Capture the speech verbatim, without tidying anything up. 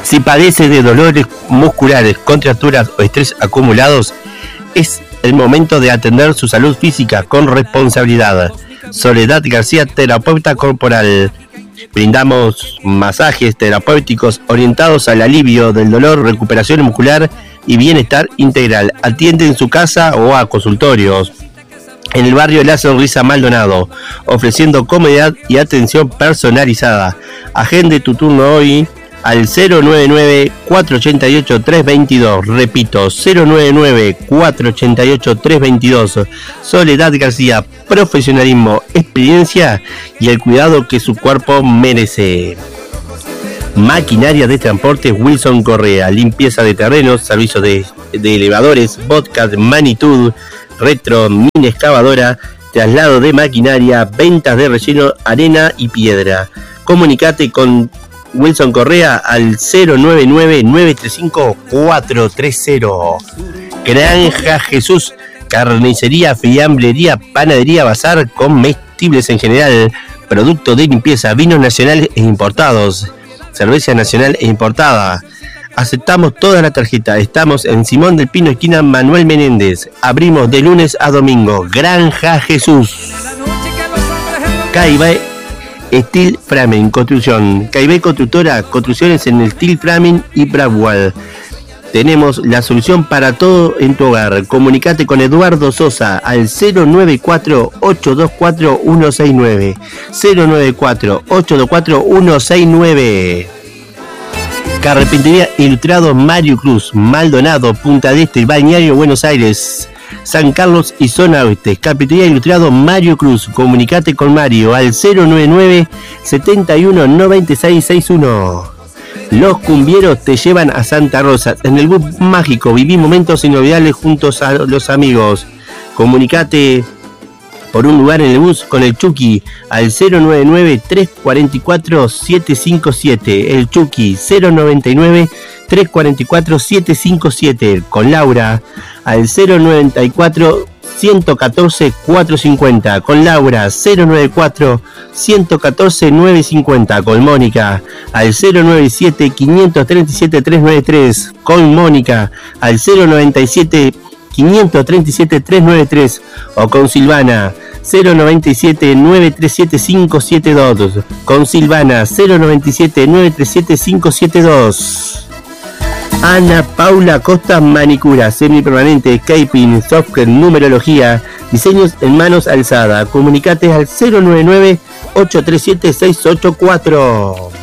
Si padece de dolores musculares, contracturas o estrés acumulados, es el momento de atender su salud física con responsabilidad. Soledad García, terapeuta corporal. Brindamos masajes terapéuticos orientados al alivio del dolor, recuperación muscular y bienestar integral. Atiende en su casa o a consultorios. En el barrio La Sonrisa Maldonado, ofreciendo comodidad y atención personalizada. Agende tu turno hoy al cero nueve nueve, cuatro ocho ocho, tres dos dos. Repito, cero nueve nueve, cuatro ocho ocho, tres dos dos. Soledad García, profesionalismo, experiencia y el cuidado que su cuerpo merece. Maquinaria de transporte Wilson Correa, limpieza de terrenos, servicio de, de elevadores, Bobcat, Manitud, retro, mini excavadora, traslado de maquinaria, ventas de relleno, arena y piedra. Comunicate con Wilson Correa al cero nueve nueve, nueve tres cinco, cuatro tres cero. Granja Jesús, carnicería, fiambrería, panadería, bazar, comestibles en general, producto de limpieza, vinos nacionales e importados, cerveza nacional e importada. Aceptamos toda la tarjeta. Estamos en Simón del Pino, esquina Manuel Menéndez. Abrimos de lunes a domingo. Granja Jesús. Caibé Steel Framing Construcción. Caibé Constructora, construcciones en el Steel Framing y Bradwell. Tenemos la solución para todo en tu hogar. Comunicate con Eduardo Sosa al cero nueve cuatro, ocho dos cuatro, uno seis nueve. cero nueve cuatro, ocho dos cuatro, uno seis nueve. Carpintería Ilustrado Mario Cruz, Maldonado, Punta del Este, Balneario, Buenos Aires, San Carlos y Zona Oeste. Carpintería Ilustrado Mario Cruz. Comunicate con Mario al cero nueve nueve, setenta y uno, noventa y seis sesenta y uno. Los cumbieros te llevan a Santa Rosa. En el bus mágico viví momentos inolvidables juntos a los amigos. Comunicate por un lugar en el bus con el Chucky al cero nueve nueve, tres cuatro cuatro, siete cinco siete. El Chucky cero nueve nueve, tres cuatro cuatro, siete cinco siete. Con Laura al cero nueve cuatro, uno uno cuatro, cuatro cinco cero. Con Laura cero nueve cuatro, uno uno cuatro, nueve cinco cero. Con Mónica al cero nueve siete, cinco tres siete, tres nueve tres. Con Mónica al cero nueve siete, cinco tres siete, tres nueve tres. O con Silvana cero nueve siete, nueve tres siete, cinco siete dos. Con Silvana cero nueve siete, nueve tres siete, cinco siete dos. Ana Paula Costa Manicura, semipermanente, escaping, software, numerología, diseños en manos alzada. Comunicate al cero nueve nueve, ocho tres siete, seis ocho cuatro.